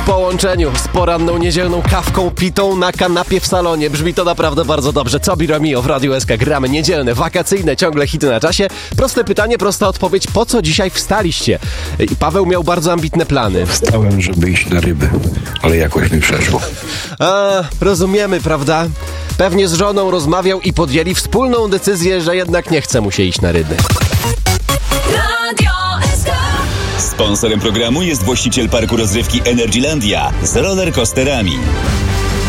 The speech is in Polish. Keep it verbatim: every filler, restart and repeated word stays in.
połączeniu z poranną niedzielną kawką pitą na kanapie w salonie. Brzmi to naprawdę bardzo dobrze. Co Biramio w Radiu S K gramy niedzielne, wakacyjne, ciągle hity na czasie. Proste pytanie, prosta odpowiedź. Po co dzisiaj wstaliście? I Paweł miał bardzo ambitne plany. Wstałem, żeby iść na ryby, ale jakoś mi przeszło. A, rozumiemy, prawda? Pewnie z żoną rozmawiał i podjęli wspólną decyzję, że jednak nie chce mu się iść na ryby. Radio S K. Sponsorem programu jest właściciel parku rozrywki Energylandia z rollercoasterami.